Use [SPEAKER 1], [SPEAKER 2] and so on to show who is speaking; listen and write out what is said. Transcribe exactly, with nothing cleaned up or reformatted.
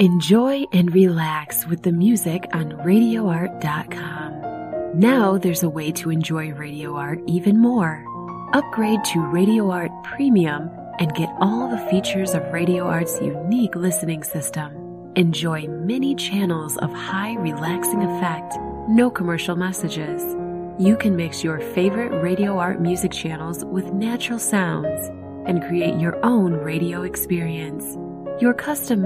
[SPEAKER 1] Enjoy and relax with the music on radio art dot com. Now there's a way to enjoy Radio Art even more. Upgrade to Radio Art Premium and get all the features of Radio Art's unique listening system. Enjoy many channels of high relaxing effect, no commercial messages. You can mix your favorite Radio Art music channels with natural sounds and create your own radio experience. Your custom